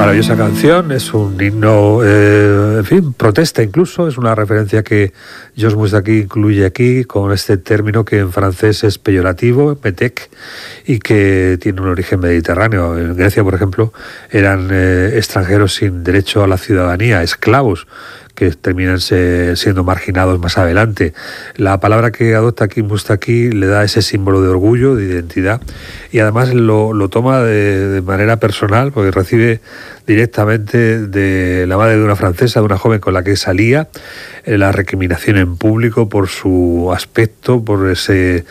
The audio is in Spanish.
Maravillosa canción, es un himno, en fin, protesta incluso, es una referencia que Jos Moustaki incluye aquí con este término que en francés es peyorativo, metec, y que tiene un origen mediterráneo. En Grecia, por ejemplo, eran extranjeros sin derecho a la ciudadanía, esclavos, que terminan siendo marginados más adelante. La palabra que adopta aquí Moustaki le da ese símbolo de orgullo, de identidad, y además lo toma de manera personal, porque recibe directamente de la madre de una francesa, de una joven con la que salía, la recriminación en público por su aspecto, por ese